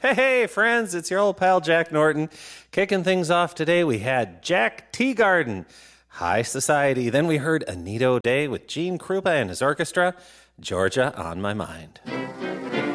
Hey, friends, it's your old pal Jack Norton. Kicking things off today, we had Jack Teagarden, High Society. Then we heard Anita O'Day with Gene Krupa and his orchestra, Georgia on My Mind.